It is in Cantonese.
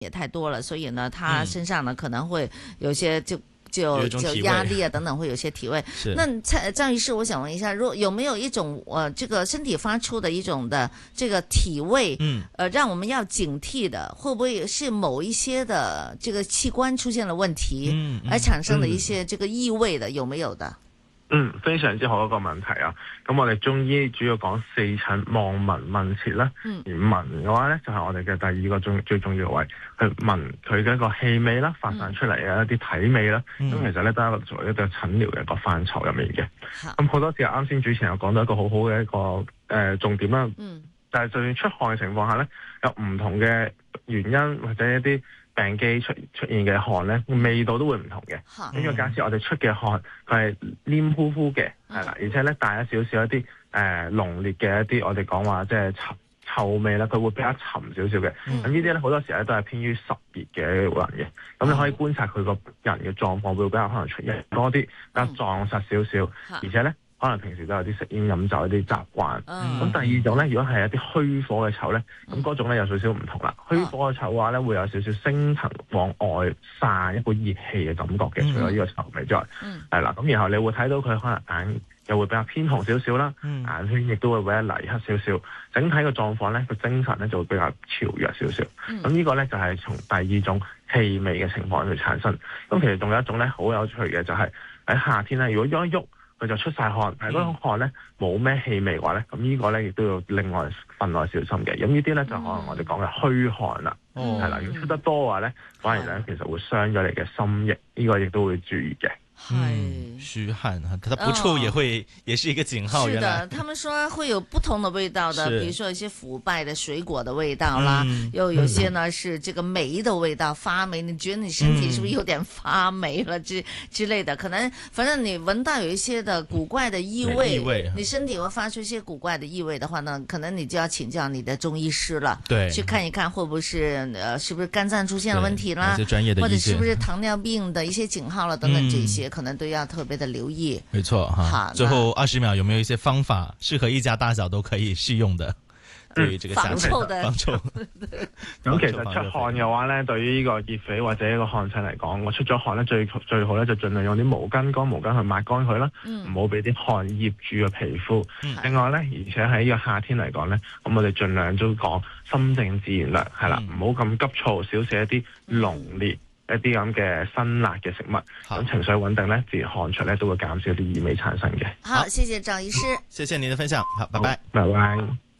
也太多了，所以呢，他身上呢可能会有些就压力啊等等，会有些体味。那张醫師，我想問一下，有沒有一種這個身體發出的一種的這個體味，讓我們要警惕的，會不會是某一些的這個器官出現了問題，而產生的一些這個異味的，有沒有的？ 非常之好一個問題啊！咁我哋中醫主要講四診望聞問切啦，而聞嘅話咧就係我哋嘅第二個最重要嘅位，去聞佢嘅一個氣味啦，發散出嚟嘅一啲體味啦。咁其實咧都係作為一個診療嘅一個範疇入面嘅。咁好多時啱先主持人又講到一個好好嘅一個重點啦，就係就算出汗嘅情況下咧，有唔同嘅原因或者一啲病機出現嘅汗咧，味道都會唔同嘅。因為假設我哋出嘅汗佢係黏糊糊嘅，係啦，而且咧帶咗少少一啲濃烈嘅一啲我哋講話即係臭味啦，佢會比較沉少少嘅。咁呢啲咧好多時咧都係偏於濕熱嘅人嘅。咁你可以觀察佢個人嘅狀況會比較可能出現多啲，比較壯實少少，而且咧可能平時都有啲食煙飲酒一啲習慣。咁第二種咧，如果係一啲虛火嘅臭咧，咁嗰種咧有少少唔同啦。虛火嘅臭嘅話咧，會有少少升騰往外散一股熱氣嘅感覺嘅，除咗呢個臭味之外，係啦。咁然後你會睇到佢可能眼又會比較偏紅少少啦，眼圈亦都會比較泥黑少少，整體嘅狀況咧，個精神咧就會比較潮弱少少。咁呢個咧就係從第二種氣味嘅情況去產生。咁其實仲有一種咧好有趣嘅，就係喺夏天咧，如果喐一喐佢就出晒汗，但係嗰種汗咧冇咩氣味嘅話咧，咁呢個咧亦都要另外分外小心嘅。咁呢啲咧就可能我哋講嘅虛汗啦，係啦，如果出得多嘅話咧，反而咧其實會傷咗你嘅心液，呢個亦都會注意嘅。 虛汗它不臭也會也是一個警號。 是的，他們說會有不同的味道的，比如說一些腐敗的水果的味道啦，又有些呢是這個霉的味道，發霉，你覺得你身體是不是有點發霉了之類的？可能反正你聞到有一些的古怪的異味，你身體會發出一些古怪的異味的話呢，可能你就要請教你的中醫師了，對，去看一看會不會是不是肝臟出現了問題啦，或者是不是糖尿病的一些警號了等等這些。可能都要特別的留意。 沒錯哈，最後20秒有沒有一些方法適合一家大小都可以適用的？對於這個防臭的防臭。咁其實出汗嘅話咧，對於呢個熱痱或者一個汗疹嚟講，我出咗汗咧最好咧就盡量用啲毛巾乾毛巾去抹乾佢啦，唔好俾啲汗醃住個皮膚。另外咧，而且喺呢個夏天嚟講咧，咁我哋盡量都講心靜自然涼，係啦，唔好咁急躁，少食一啲濃烈一啲咁嘅辛辣嘅食物，咁情緒穩定咧，自然汗出咧都會減少啲異味產生嘅。 好，謝謝趙醫師， 謝謝您的分享，好，拜拜， 拜拜。